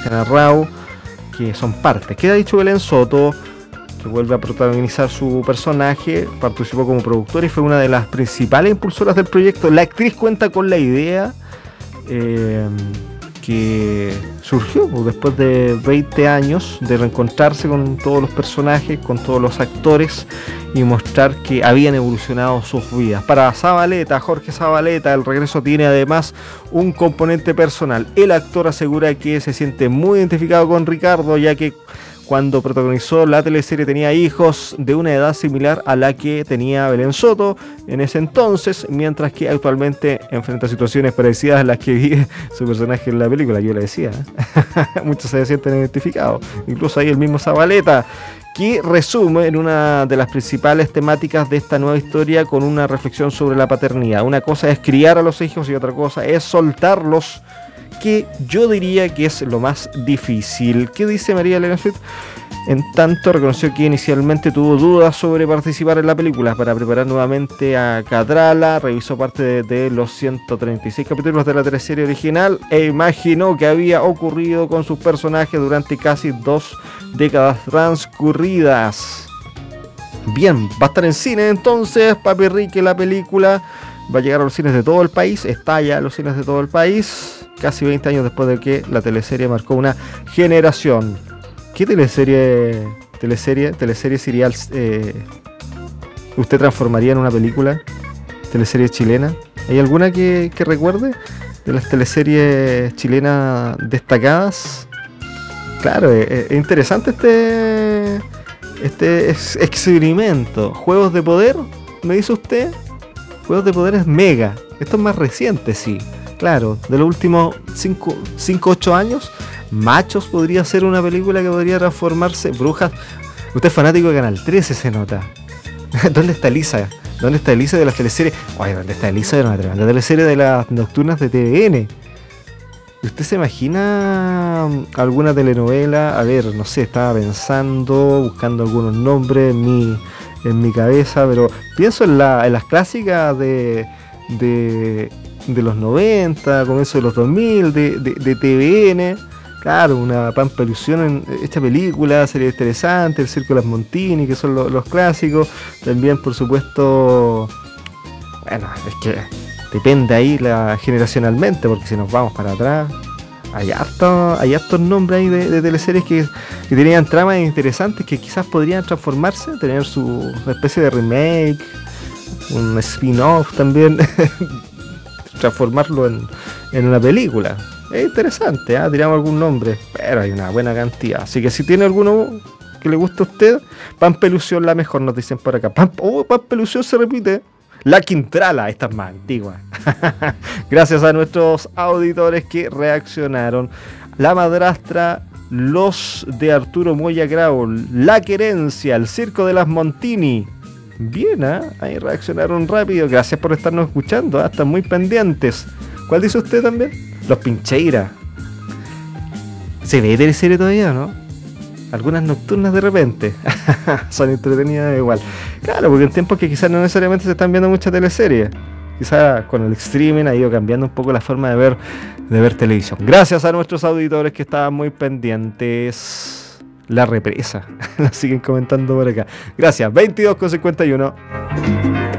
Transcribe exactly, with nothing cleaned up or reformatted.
Cristiana Rao, que son partes. ¿Qué ha dicho Belén Soto? Que vuelve a protagonizar su personaje, participó como productora y fue una de las principales impulsoras del proyecto. La actriz cuenta con la idea eh, que surgió pues, después de veinte años de reencontrarse con todos los personajes, con todos los actores y mostrar que habían evolucionado sus vidas. Para Zabaleta, Jorge Zabaleta, el regreso tiene además un componente personal. El actor asegura que se siente muy identificado con Ricardo, ya que cuando protagonizó la teleserie tenía hijos de una edad similar a la que tenía Belén Soto en ese entonces, mientras que actualmente enfrenta situaciones parecidas a las que vive su personaje en la película. Yo le decía, ¿eh? Muchos se sienten identificados, incluso ahí el mismo Zabaleta, que resume en una de las principales temáticas de esta nueva historia con una reflexión sobre la paternidad. Una cosa es criar a los hijos y otra cosa es soltarlos, que yo diría que es lo más difícil. ¿Qué dice María Elena Sweet? En tanto, reconoció que inicialmente tuvo dudas sobre participar en la película. Para preparar nuevamente a Cadrala, revisó parte de, de los ciento treinta y seis capítulos de la teleserie original e imaginó que había ocurrido con sus personajes durante casi dos décadas transcurridas. Bien, va a estar en cine entonces, Papi Ricky, la película. Va a llegar a los cines de todo el país, está ya en los cines de todo el país, casi veinte años después de que la teleserie marcó una generación. ¿Qué teleserie, teleserie, teleserie serial eh, usted transformaría en una película? ¿Teleserie chilena? ¿Hay alguna que, que recuerde de las teleseries chilenas destacadas? Claro, es, es interesante este, este ex- experimento. ¿Juegos de poder? ¿Me dice usted? Juegos de Poder es Mega. Esto es más reciente, sí. Claro, de los últimos cinco a ocho años. Machos podría ser una película que podría transformarse. Brujas. Usted es fanático de Canal trece, se nota. ¿Dónde está Elisa? ¿Dónde está Elisa de las teleseries? Oye, ¿dónde está Elisa de una tremenda teleserie de las nocturnas de T V N? ¿Usted se imagina alguna telenovela? A ver, no sé, estaba pensando, buscando algunos nombres en mi... en mi cabeza, pero pienso en, la, en las clásicas de, de, de los noventa, comienzo de los dos mil, de, de, de T V N, claro, una pampa ilusión en esta película, sería interesante, el Circo de las Montini, que son lo, los clásicos, también por supuesto, bueno, es que depende ahí la, generacionalmente, porque si nos vamos para atrás, hay hartos, hay hartos nombres ahí de, de teleseries que, que tenían tramas interesantes que quizás podrían transformarse, tener su especie de remake, un spin-off también, transformarlo en, en una película. Es interesante, ¿eh? Tiramos algún nombre, pero hay una buena cantidad. Así que si tiene alguno que le guste a usted, Pampelusión la mejor, nos dicen por acá. Pam, oh, Pampelusión se repite. La Quintrala, esta es más antigua. Gracias a nuestros auditores que reaccionaron. La Madrastra, Los de Arturo Moya Grau, La Querencia, El Circo de las Montini. Bien, ¿eh? Ahí reaccionaron rápido. Gracias por estarnos escuchando, ¿eh? Están muy pendientes. ¿Cuál dice usted también? Los Pincheira. ¿Se ve teleserie todavía, no? Algunas nocturnas de repente. Son entretenidas igual. Claro, porque en tiempos que quizás no necesariamente se están viendo muchas teleseries. Quizás con el streaming ha ido cambiando un poco la forma de ver, de ver televisión. Gracias a nuestros auditores que estaban muy pendientes. La Represa. La siguen comentando por acá. Gracias. veintidós con cincuenta y uno.